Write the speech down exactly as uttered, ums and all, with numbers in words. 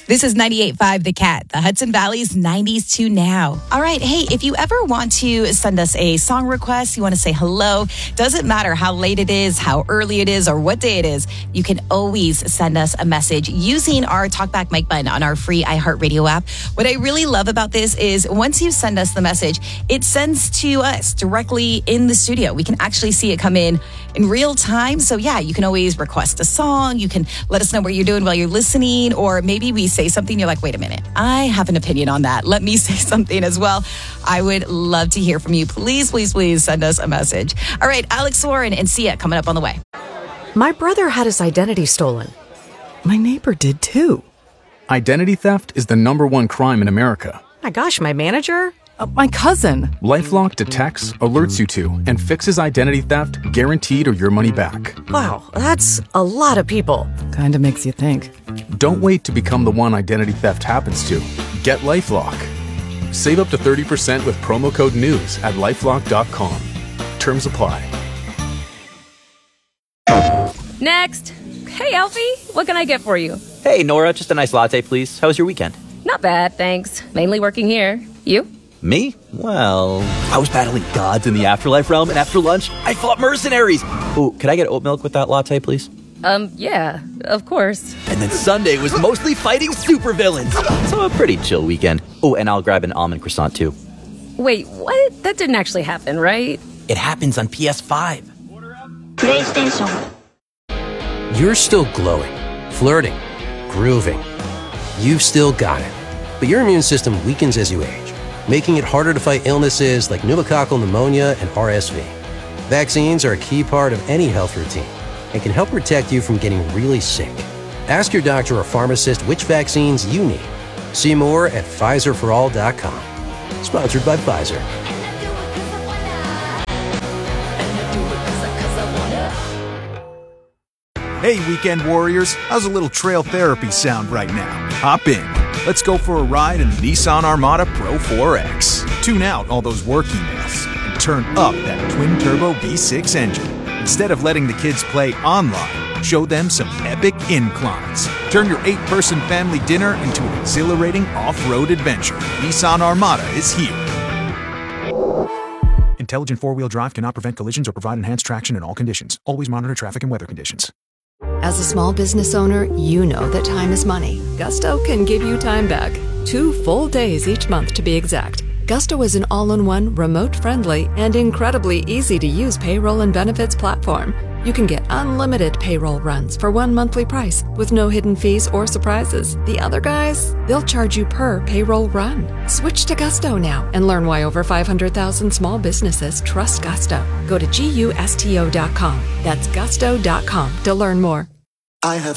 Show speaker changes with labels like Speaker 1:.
Speaker 1: This is ninety-eight point five The Cat, the Hudson Valley's nineties to now. All right, hey, if you ever want to send us a song request, you want to say hello, doesn't matter how late it is, how early it is, or what day it is, you can always send us a message using our Talkback mic button on our free iHeartRadio app. What I really love about this is once you send us the message, it sends to us directly in the studio. We can actually see it come in in real time. So yeah, you can always request a song. You can let us know what you're doing while you're listening, or maybe we say something, you're like, wait a minute, I have an opinion on that. Let me say something as well. I would love to hear from you. Please, please, please send us a message. All right, Alex Warren and Sia coming up on the way.
Speaker 2: My brother had his identity stolen.
Speaker 3: My neighbor did too.
Speaker 4: Identity theft is the number one crime in America.
Speaker 2: My gosh, my manager?
Speaker 3: Uh, my cousin.
Speaker 4: LifeLock detects, alerts you to, and fixes identity theft guaranteed or your money back.
Speaker 2: Wow, that's a lot of people.
Speaker 3: Kinda makes you think.
Speaker 4: Don't wait to become the one identity theft happens to. Get LifeLock. Save up to thirty percent with promo code NEWS at lifelock dot com. Terms apply.
Speaker 5: Next. Hey, Alfie, what can I get for you?
Speaker 6: Hey, Nora, just a nice latte, please. How was your weekend?
Speaker 5: Not bad, thanks. Mainly working here. You?
Speaker 6: Me? Well, I was battling gods in the afterlife realm, and after lunch, I fought mercenaries. Ooh, could I get oat milk with that latte, please?
Speaker 5: Um, yeah, of course.
Speaker 6: And then Sunday was mostly fighting supervillains. So a pretty chill weekend. Oh, and I'll grab an almond croissant, too.
Speaker 5: Wait, what? That didn't actually happen, right?
Speaker 6: It happens on P S five.
Speaker 7: PlayStation.
Speaker 8: You're still glowing, flirting, grooving. You've still got it. But your immune system weakens as you age, making it harder to fight illnesses like pneumococcal pneumonia and R S V. Vaccines are a key part of any health routine and can help protect you from getting really sick. Ask your doctor or pharmacist which vaccines you need. See more at Pfizer for all dot com. Sponsored by Pfizer.
Speaker 9: Hey, weekend warriors, how's a little trail therapy sound right now? Hop in. Let's go for a ride in the Nissan Armada Pro four X. Tune out all those work emails and turn up that twin-turbo V six engine. Instead of letting the kids play online, show them some epic inclines. Turn your eight-person family dinner into an exhilarating off-road adventure. Nissan Armada is here. Intelligent four-wheel drive cannot prevent collisions or provide enhanced traction in all conditions. Always monitor traffic and weather conditions.
Speaker 10: As a small business owner, you know that time is money. Gusto can give you time back. Two full days each month to be exact. Gusto is an all-in-one, remote-friendly, and incredibly easy-to-use payroll and benefits platform. You can get unlimited payroll runs for one monthly price with no hidden fees or surprises. The other guys, they'll charge you per payroll run. Switch to Gusto now and learn why over five hundred thousand small businesses trust Gusto. Go to gusto dot com. That's gusto dot com to learn more.
Speaker 11: I have